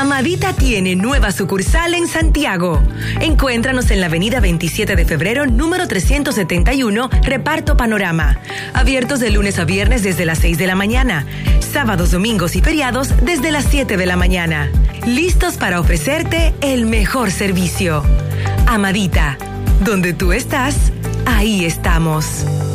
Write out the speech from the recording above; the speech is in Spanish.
Amadita tiene nueva sucursal en Santiago. Encuéntranos en la avenida 27 de febrero, número 371, Reparto Panorama. Abiertos de lunes a viernes desde las 6 de la mañana. Sábados, domingos y feriados desde las 7 de la mañana. Listos para ofrecerte el mejor servicio. Amadita, donde tú estás, ahí estamos.